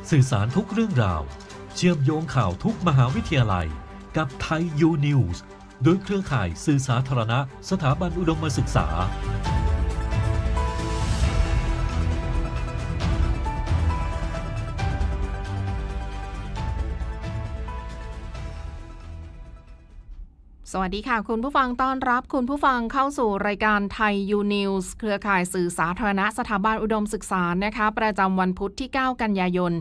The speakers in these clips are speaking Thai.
สื่อสารทุกเรื่องราวเชื่อมโยงข่าวทุกมหาวิทยาลัยกับไทยยูนิวส์โดยเครือข่ายสื่อสาธารณะสถาบันอุดมศึกษาสวัสดีค่ะคุณผู้ฟังต้อนรับคุณผู้ฟังเข้าสู่รายการไทยยูนิวส์เครือข่ายสื่อสาธารณะสถาบันอุดมศึกษานะคะประจำวันพุธที่9กันยายน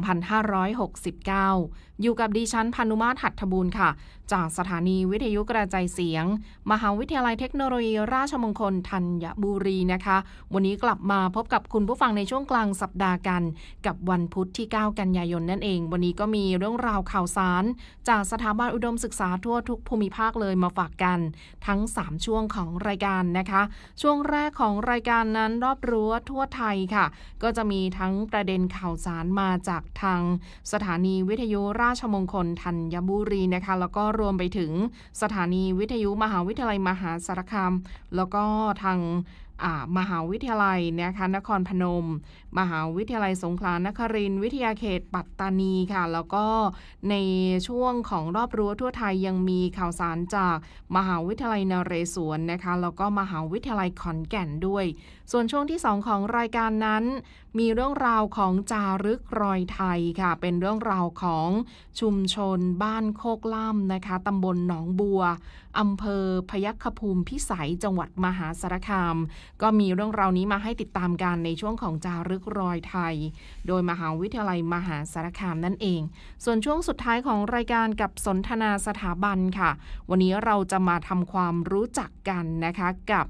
2569อยู่กับดิฉันพานุมาตรหัตถบูรณ์ค่ะจากสถานีวิทยุกระจายเสียงมหาวิทยาลัยเทคโนโลยีราชมงคลธัญบุรีนะคะวันนี้กลับมาพบกับคุณผู้ฟังในช่วงกลางสัปดาห์กันกับวันพุธที่9กันยายนนั่นเองวันนี้ก็มีเรื่องราวข่าวสารจากสถาบันอุดมศึกษาทั่วทุกภูมิภาคเลยมาฝากกันทั้ง3ช่วงของรายการนะคะช่วงแรกของรายการนั้นรอบรั้วทั่วไทยค่ะก็จะมีทั้งประเด็นข่าวสารมาจากทางสถานีวิทยุราชมงคลธัญบุรีนะคะแล้วก็รวมไปถึงสถานีวิทยุมหาวิทยาลัยมหาสารคามแล้วก็ทางมหาวิทยาลัยนะคะนครพนมมหาวิทยาลัยสงขลานครินทร์วิทยาเขตปัตตานีค่ะแล้วก็ในช่วงของรอบรั้วทั่วไทยยังมีข่าวสารจากมหาวิทยาลัยนเรศวรนะคะแล้วก็มหาวิทยาลัยขอนแก่นด้วยส่วนช่วงที่2ของรายการนั้นมีเรื่องราวของจารึกรอยไทยค่ะเป็นเรื่องราวของชุมชนบ้านโคกล่ำนะคะตำบลหนองบัวอำเภอพยัคฆภูมิพิสัยจังหวัดมหาสารคามก็มีเรื่องราวนี้มาให้ติดตามกันในช่วงของจารึกรอยไทยโดยมหาวิทยาลัยมหาสารคามนั่นเองส่วนช่วงสุดท้ายของรายการกับสนทนาสถาบันค่ะวันนี้เราจะมาทำความรู้จักกันนะคะกับ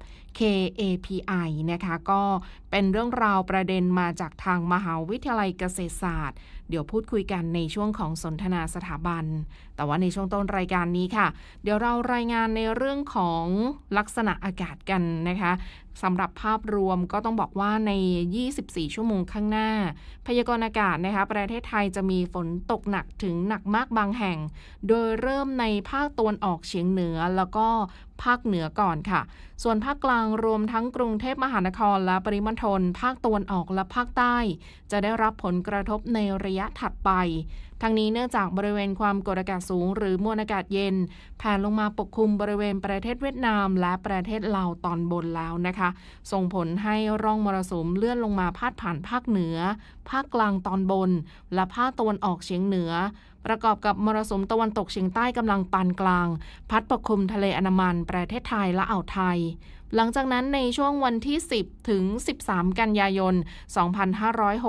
KAPI นะคะก็เป็นเรื่องราวประเด็นมาจากทางมหาวิทยาลัยเกษตรศาสตร์เดี๋ยวพูดคุยกันในช่วงของสนทนาสถาบันแต่ว่าในช่วงต้นรายการนี้ค่ะเดี๋ยวเรารายงานในเรื่องของลักษณะอากาศกันนะคะสำหรับภาพรวมก็ต้องบอกว่าใน24ชั่วโมงข้างหน้าพยากรณ์อากาศนะคะประเทศไทยจะมีฝนตกหนักถึงหนักมากบางแห่งโดยเริ่มในภาคตะวันออกเฉียงเหนือแล้วก็ภาคเหนือก่อนค่ะส่วนภาคกลางรวมทั้งกรุงเทพมหานครและปริมณฑลภาคตะวันออกและภาคใต้จะได้รับผลกระทบในระยะถัดไปทั้งนี้เนื่องจากบริเวณความกดอากาศสูงหรือมวลอากาศเย็นแผ่ลงมาปกคลุมบริเวณประเทศเวียดนามและประเทศลาวตอนบนแล้วนะคะส่งผลให้ร่องมรสุมเลื่อนลงมาพาดผ่านภาคเหนือภาคกลางตอนบนและภาคตะวันออกเฉียงเหนือประกอบกับมรสุมตะวันตกเฉียงใต้กำลังปานกลางพัดปกคลุมทะเลอันดามันประเทศไทยและอ่าวไทยหลังจากนั้นในช่วงวันที่10ถึง13กันยายน